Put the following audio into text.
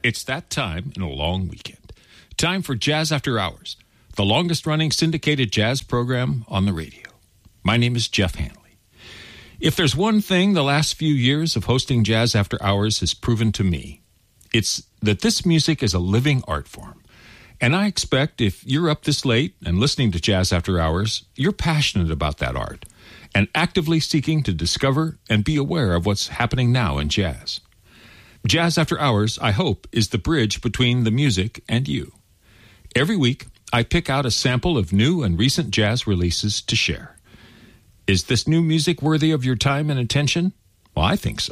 It's that time in a long weekend. Time for Jazz After Hours, the longest-running syndicated jazz program on the radio. My name is Jeff Hanley. If there's one thing the last few years of hosting Jazz After Hours has proven to me, it's that this music is a living art form. And I expect if you're up this late and listening to Jazz After Hours, you're passionate about that art and actively seeking to discover and be aware of what's happening now in jazz. Jazz After Hours, I hope, is the bridge between the music and you. Every week, I pick out a sample of new and recent jazz releases to share. Is this new music worthy of your time and attention? Well, I think so.